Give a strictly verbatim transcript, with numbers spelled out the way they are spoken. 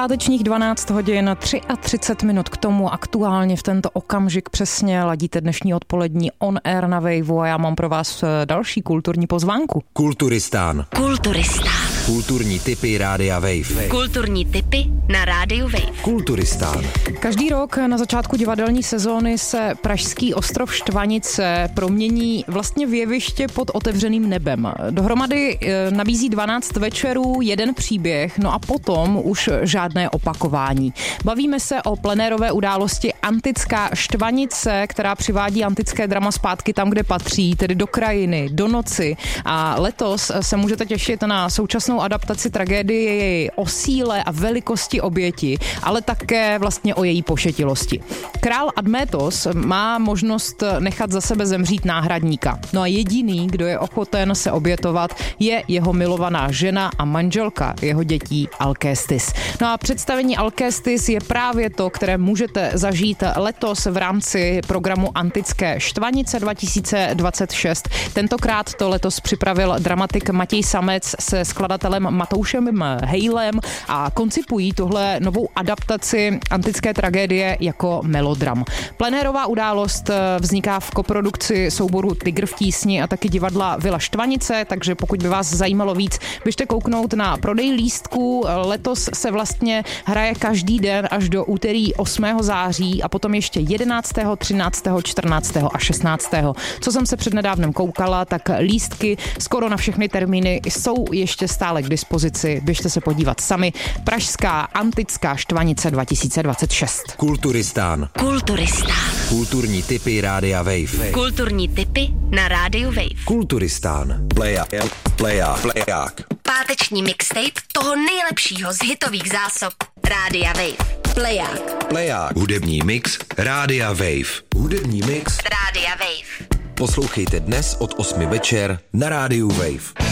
pátečních dvanáct hodin třicet tři minut k tomu aktuálně v tento okamžik přesně ladíte dnešní odpolední On Air na Waveu a já mám pro vás další kulturní pozvánku. Kulturistán. Kulturistán. Kulturní tipy Rádia Wave. Kulturní tipy na Rádiu Wave. Kulturistán. Každý rok na začátku divadelní sezóny se pražský ostrov Štvanice promění vlastně v jeviště pod otevřeným nebem. Dohromady nabízí dvanáct večerů, jeden příběh, no a potom už žádné opakování. Bavíme se o plenérové události Antická Štvanice, která přivádí antické drama zpátky tam, kde patří, tedy do krajiny, do noci. A letos se můžete těšit na současnou adaptaci tragédie o síle a velikosti oběti, ale také vlastně o její pošetilosti. Král Admétos má možnost nechat za sebe zemřít náhradníka. No a jediný, kdo je ochoten se obětovat, je jeho milovaná žena a manželka jeho dětí Alcestis. No a představení Alcestis je právě to, které můžete zažít letos v rámci programu Antické Štvanice dva tisíce dvacet šest. Tentokrát to letos připravil dramatik Matěj Samec se skladatelem Matoušem Hejlem a koncipují tuhle novou adaptaci antické tragédie jako melodram. Plenérová událost vzniká v koprodukci souboru Tygr v tísni a taky divadla Vila Štvanice, takže pokud by vás zajímalo víc, běžte kouknout na prodej lístků. Letos se vlastně hraje každý den až do úterý osmého září a potom ještě jedenáctého, třináctého, čtrnáctého a šestnáctého Co jsem se přednedávnem koukala, tak lístky skoro na všechny termíny jsou ještě stále k dispozici. Běžte se podívat sami. Pražská Antická Štvanice dva tisíce dvacet šest. Kulturistán. Kulturistán. Kulturní tipy Rádia Wave. Kulturní tipy na Rádiu Wave. Kulturistán. Pleják. Pleják. Pleják. Páteční mixtape toho nejlepšího z hitových zásob Rádia Wave. Pleják. Pleják. Hudební mix Rádia Wave. Hudební mix Rádia Wave. Poslouchejte dnes od osmi večer na Rádiu Wave.